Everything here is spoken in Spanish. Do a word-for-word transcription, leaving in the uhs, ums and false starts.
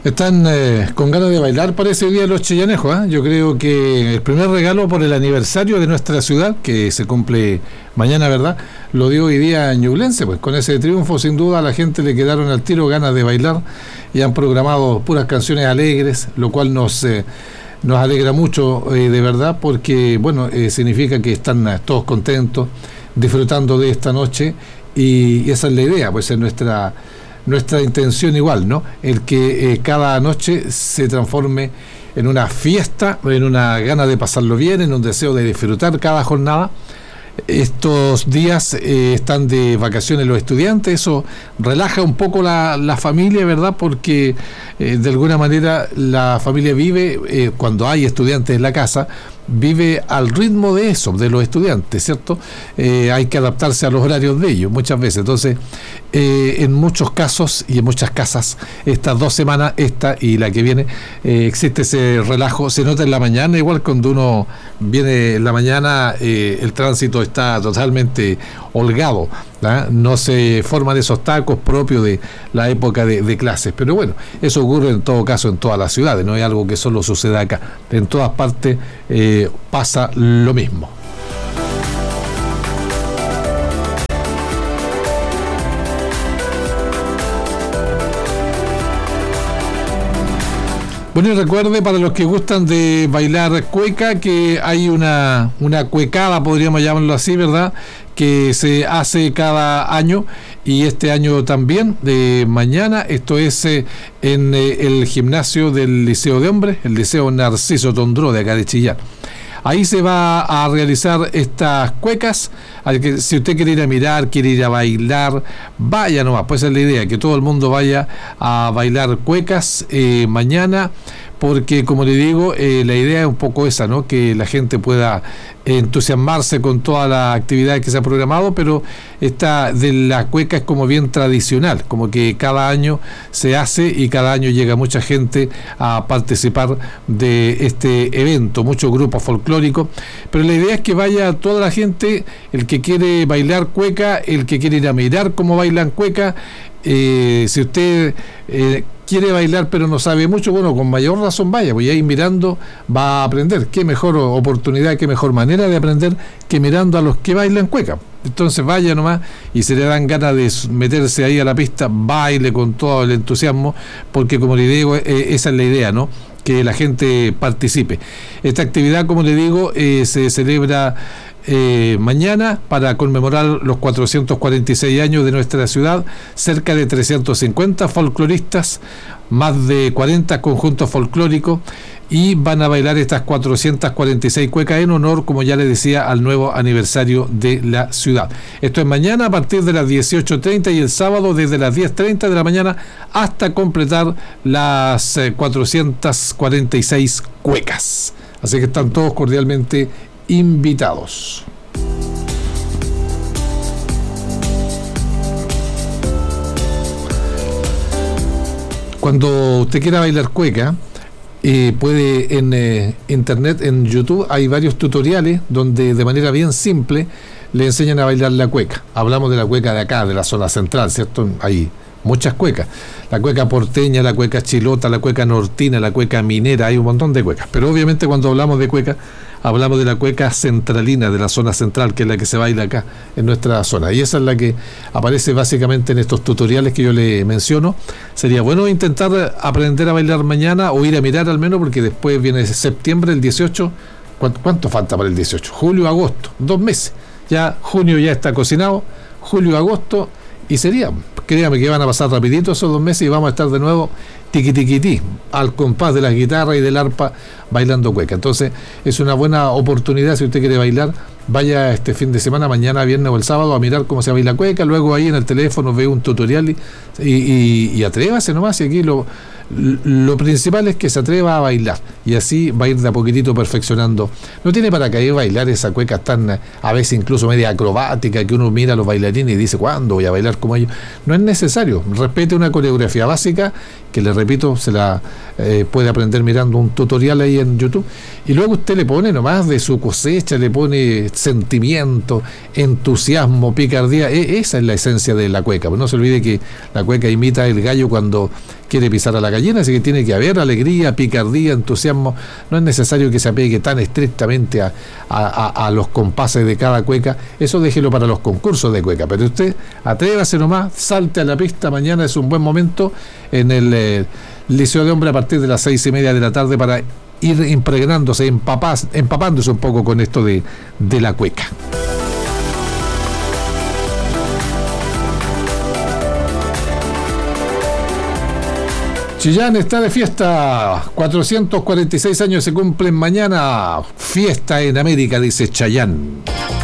Están eh, con ganas de bailar para ese día los chillanejos, ¿eh? Yo creo que el primer regalo por el aniversario de nuestra ciudad, que se cumple mañana, ¿verdad?, lo dio hoy día Ñublense. Pues con ese triunfo, sin duda, a la gente le quedaron al tiro ganas de bailar y han programado puras canciones alegres, lo cual nos eh, nos alegra mucho, eh, de verdad, porque, bueno, eh, significa que están eh, todos contentos, disfrutando de esta noche, y, y esa es la idea, pues es nuestra... nuestra intención igual, ¿no? El que eh, cada noche se transforme en una fiesta, en una gana de pasarlo bien, en un deseo de disfrutar cada jornada. Estos días eh, están de vacaciones los estudiantes, eso relaja un poco la, la familia, ¿verdad? Porque eh, de alguna manera la familia vive, eh, cuando hay estudiantes en la casa, vive al ritmo de eso, de los estudiantes, ¿cierto? Eh, hay que adaptarse a los horarios de ellos muchas veces. Entonces, eh, en muchos casos y en muchas casas, estas dos semanas, esta y la que viene, eh, existe ese relajo. Se nota en la mañana, igual cuando uno viene en la mañana, eh, el tránsito está totalmente holgado, ¿verdad? No se forman esos tacos propios de la época de, de clases. Pero bueno, eso ocurre en todo caso en todas las ciudades, no es algo que solo suceda acá. En todas partes eh, pasa lo mismo. Bueno, y recuerde, para los que gustan de bailar cueca, que hay una, una cuecada, podríamos llamarlo así, ¿verdad?, que se hace cada año, y este año también, de mañana, esto es eh, en eh, el gimnasio del Liceo de Hombres, el Liceo Narciso Tondró de acá de Chillán. Ahí se va a realizar estas cuecas. Al que, si usted quiere ir a mirar, quiere ir a bailar, vaya nomás, pues es la idea, que todo el mundo vaya a bailar cuecas eh, mañana, porque como le digo, eh, la idea es un poco esa, ¿no?, que la gente pueda entusiasmarse con toda la actividad que se ha programado, pero esta de la cueca es como bien tradicional, como que cada año se hace y cada año llega mucha gente a participar de este evento, muchos grupos folclóricos, pero la idea es que vaya toda la gente, el que quiere bailar cueca, el que quiere ir a mirar cómo bailan cueca. Eh, si usted eh, quiere bailar pero no sabe mucho, bueno, con mayor razón vaya, pues ahí mirando va a aprender. Qué mejor oportunidad, qué mejor manera de aprender que mirando a los que bailan cueca. Entonces vaya nomás, y se le dan ganas de meterse ahí a la pista, baile con todo el entusiasmo, porque como le digo, eh, esa es la idea, ¿no?, que la gente participe. Esta actividad, como le digo, eh, se celebra Eh, mañana para conmemorar los cuatrocientos cuarenta y seis años de nuestra ciudad. Cerca de trescientos cincuenta folcloristas, más de cuarenta conjuntos folclóricos, y van a bailar estas cuatrocientas cuarenta y seis cuecas en honor, como ya les decía, al nuevo aniversario de la ciudad. Esto es mañana a partir de las dieciocho treinta y el sábado desde las diez treinta de la mañana hasta completar las eh, cuatrocientas cuarenta y seis cuecas. Así que están todos cordialmente invitados. Cuando usted quiera bailar cueca, eh, puede en eh, internet, en YouTube, hay varios tutoriales donde de manera bien simple le enseñan a bailar la cueca. Hablamos de la cueca de acá, de la zona central, ¿cierto? Hay muchas cuecas. La cueca porteña, la cueca chilota, la cueca nortina, la cueca minera, hay un montón de cuecas. Pero obviamente cuando hablamos de cueca, hablamos de la cueca centralina, de la zona central, que es la que se baila acá en nuestra zona. Y esa es la que aparece básicamente en estos tutoriales que yo le menciono. Sería bueno intentar aprender a bailar mañana, o ir a mirar al menos, porque después viene septiembre, el dieciocho. ¿Cuánto, cuánto falta para el dieciocho? Julio, agosto, dos meses. Ya junio ya está cocinado, julio, agosto, y sería, créame que van a pasar rapidito esos dos meses y vamos a estar de nuevo tiqui tiqui ti, al compás de las guitarras y del arpa, bailando cueca. Entonces es una buena oportunidad, si usted quiere bailar, vaya este fin de semana, mañana, viernes o el sábado, a mirar cómo se baila cueca, luego ahí en el teléfono ve un tutorial y, y, y atrévase nomás, y aquí lo, lo principal es que se atreva a bailar, y así va a ir de a poquitito perfeccionando. No tiene para qué bailar esa cueca tan, a veces incluso media acrobática, que uno mira a los bailarines y dice, ¿cuándo voy a bailar como ellos? No es necesario, respete una coreografía básica, que le repito, se la eh, puede aprender mirando un tutorial ahí en YouTube, y luego usted le pone nomás de su cosecha, le pone sentimiento, entusiasmo, picardía. E- esa es la esencia de la cueca. Pero no se olvide que la cueca imita el gallo cuando quiere pisar a la gallina, así que tiene que haber alegría, picardía, entusiasmo. No es necesario que se apegue tan estrictamente a, a, a, a los compases de cada cueca, eso déjelo para los concursos de cueca, pero usted atrévase nomás, salte a la pista, mañana es un buen momento en el eh, Liceo de Hombre a partir de las seis y media de la tarde para ir impregnándose, empapas, empapándose un poco con esto de, de la cueca. Chillán está de fiesta, cuatrocientos cuarenta y seis años se cumplen mañana, fiesta en América, dice Chayán.